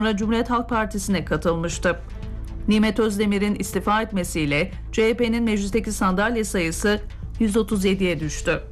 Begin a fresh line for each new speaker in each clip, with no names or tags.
Cumhuriyet Halk Partisi'ne katılmıştı. Nimet Özdemir'in istifa etmesiyle CHP'nin meclisteki sandalye sayısı 137'ye düştü.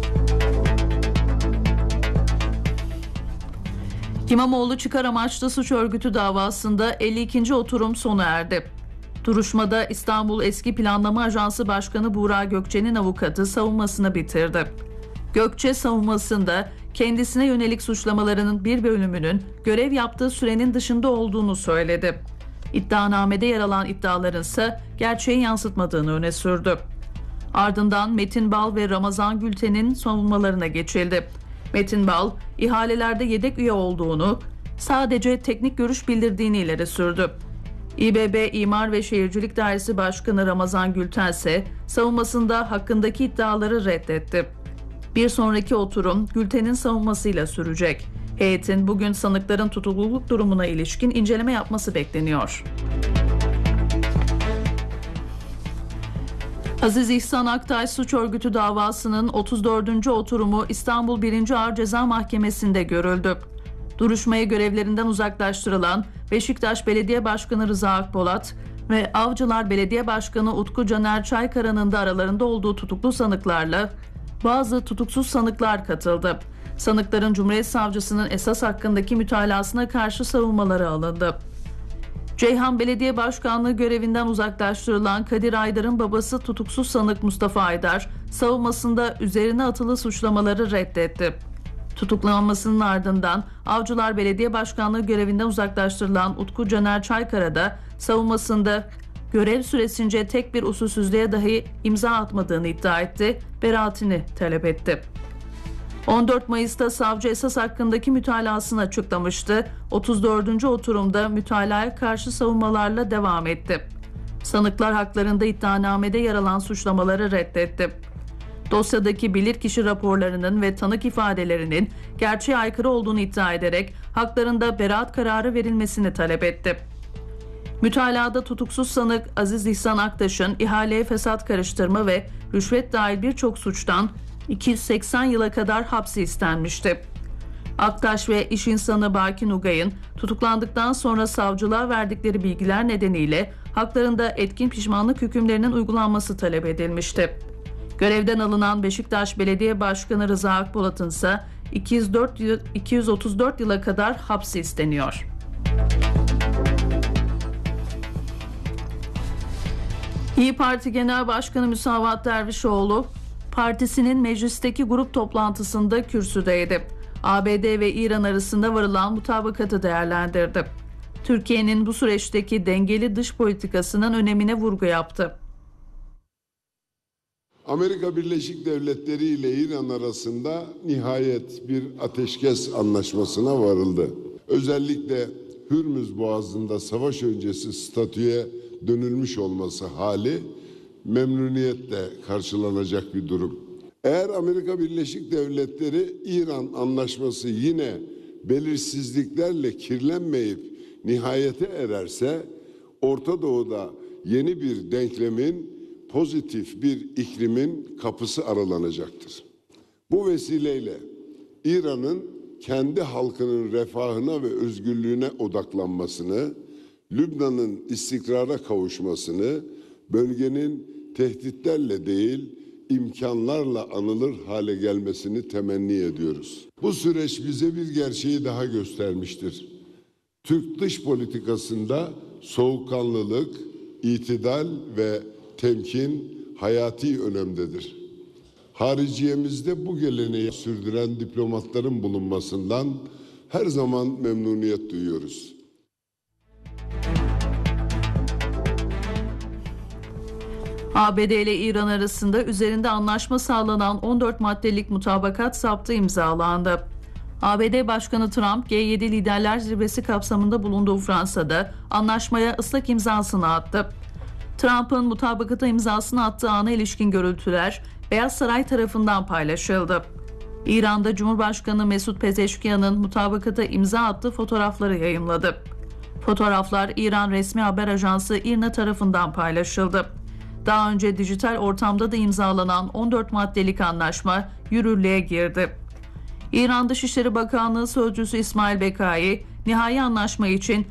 İmamoğlu çıkar amaçlı suç örgütü davasında 52. oturum sona erdi. Duruşmada İstanbul Eski Planlama Ajansı Başkanı Buğra Gökçe'nin avukatı savunmasını bitirdi. Gökçe savunmasında kendisine yönelik suçlamalarının bir bölümünün görev yaptığı sürenin dışında olduğunu söyledi. İddianamede yer alan iddiaların ise gerçeği yansıtmadığını öne sürdü. Ardından Metin Bal ve Ramazan Gülten'in savunmalarına geçildi. Metin Bal, ihalelerde yedek üye olduğunu, sadece teknik görüş bildirdiğini ileri sürdü. İBB İmar ve Şehircilik Dairesi Başkanı Ramazan Gülten ise savunmasında hakkındaki iddiaları reddetti. Bir sonraki oturum Gülten'in savunmasıyla sürecek. Heyetin bugün sanıkların tutukluluk durumuna ilişkin inceleme yapması bekleniyor. Aziz İhsan Aktaş suç örgütü davasının 34. oturumu İstanbul 1. Ağır Ceza Mahkemesi'nde görüldü. Duruşmaya görevlerinden uzaklaştırılan Beşiktaş Belediye Başkanı Rıza Akpolat ve Avcılar Belediye Başkanı Utku Caner Çaykara'nın da aralarında olduğu tutuklu sanıklarla bazı tutuksuz sanıklar katıldı. Sanıkların Cumhuriyet Savcısının esas hakkındaki mütalasına karşı savunmaları alındı. Ceyhan Belediye Başkanlığı görevinden uzaklaştırılan Kadir Aydar'ın babası tutuksuz sanık Mustafa Aydar, savunmasında üzerine atılı suçlamaları reddetti. Tutuklanmasının ardından Avcılar Belediye Başkanlığı görevinden uzaklaştırılan Utku Caner Çaykara da savunmasında görev süresince tek bir usulsüzlüğe dahi imza atmadığını iddia etti, beraatini talep etti. 14 Mayıs'ta savcı esas hakkındaki mütalasını açıklamıştı. 34. oturumda mütalaya karşı savunmalarla devam etti. Sanıklar haklarında iddianamede yer alan suçlamaları reddetti. Dosyadaki bilirkişi raporlarının ve tanık ifadelerinin gerçeğe aykırı olduğunu iddia ederek haklarında beraat kararı verilmesini talep etti. Mütalada tutuksuz sanık Aziz İhsan Aktaş'ın ihaleye fesat karıştırma ve rüşvet dahil birçok suçtan 280 yıla kadar hapsi istenmişti. Aktaş ve iş insanı Baki Nugay'ın tutuklandıktan sonra savcılığa verdikleri bilgiler nedeniyle haklarında etkin pişmanlık hükümlerinin uygulanması talep edilmişti. Görevden alınan Beşiktaş Belediye Başkanı Rıza Akpolat'ın ise 234 yıla kadar hapsi isteniyor. İYİ Parti Genel Başkanı Müsavat Dervişoğlu, partisinin meclisteki grup toplantısında kürsüdeydi. ABD ve İran arasında varılan mutabakatı değerlendirdi. Türkiye'nin bu süreçteki dengeli dış politikasının önemine vurgu yaptı.
Amerika Birleşik Devletleri ile İran arasında nihayet bir ateşkes anlaşmasına varıldı. Özellikle Hürmüz Boğazı'nda savaş öncesi statüye dönülmüş olması hali memnuniyetle karşılanacak bir durum. Eğer Amerika Birleşik Devletleri İran anlaşması yine belirsizliklerle kirlenmeyip nihayete ererse Orta Doğu'da yeni bir denklemin, pozitif bir iklimin kapısı aralanacaktır. Bu vesileyle İran'ın kendi halkının refahına ve özgürlüğüne odaklanmasını, Lübnan'ın istikrara kavuşmasını, bölgenin tehditlerle değil, imkanlarla anılır hale gelmesini temenni ediyoruz. Bu süreç bize bir gerçeği daha göstermiştir. Türk dış politikasında soğukkanlılık, itidal ve temkin hayati önemdedir. Hariciyemizde bu geleneği sürdüren diplomatların bulunmasından her zaman memnuniyet duyuyoruz.
ABD ile İran arasında üzerinde anlaşma sağlanan 14 maddelik mutabakat zaptı imzalandı. ABD Başkanı Trump, G7 Liderler Zirvesi kapsamında bulunduğu Fransa'da anlaşmaya ıslak imzasını attı. Trump'ın mutabakata imzasını attığı ana ilişkin görüntüler Beyaz Saray tarafından paylaşıldı. İran'da Cumhurbaşkanı Mesut Pezeşkiyan'ın mutabakata imza attığı fotoğrafları yayımladı. Fotoğraflar İran resmi haber ajansı IRNA tarafından paylaşıldı. Daha önce dijital ortamda da imzalanan 14 maddelik anlaşma yürürlüğe girdi. İran Dışişleri Bakanlığı Sözcüsü İsmail Bekai, nihai anlaşma için